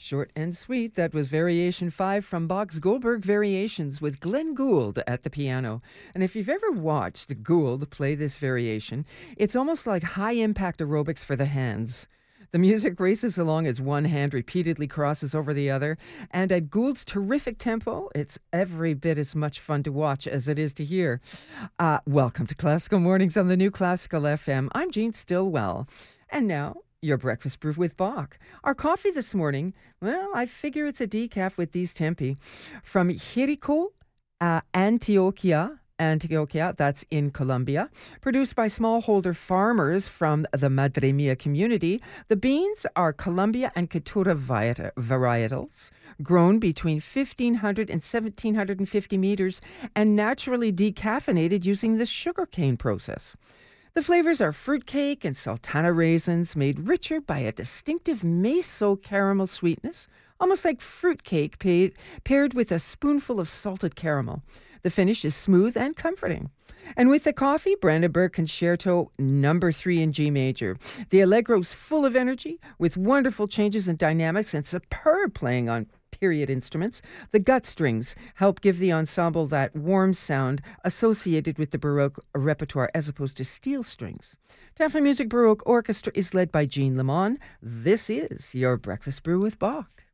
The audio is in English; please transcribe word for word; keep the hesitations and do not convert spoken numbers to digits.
Short and sweet, that was Variation five from Bach's Goldberg Variations with Glenn Gould at the piano. And if you've ever watched Gould play this variation, it's almost like high-impact aerobics for the hands. The music races along as one hand repeatedly crosses over the other, and at Gould's terrific tempo, it's every bit as much fun to watch as it is to hear. Uh, welcome to Classical Mornings on the New Classical F M. I'm Jean Stillwell. And now, your breakfast brew with Bach. Our coffee this morning, well, I figure it's a decaf with these tempi. From Jericho, uh, Antioquia, Antioquia, that's in Colombia, produced by smallholder farmers from the Madre Mia community. The beans are Colombia and Caturra varietals, grown between fifteen hundred and seventeen fifty meters and naturally decaffeinated using the sugarcane process. The flavors are fruitcake and sultana raisins made richer by a distinctive meso caramel sweetness, almost like fruitcake pa- paired with a spoonful of salted caramel. The finish is smooth and comforting. And with the coffee, Brandenburg Concerto number three in G major. The Allegro's full of energy, with wonderful changes in dynamics and superb playing on period instruments. The gut strings help give the ensemble that warm sound associated with the Baroque repertoire as opposed to steel strings. Taffy Music Baroque Orchestra is led by Jean Lemon. This is your Breakfast Brew with Bach.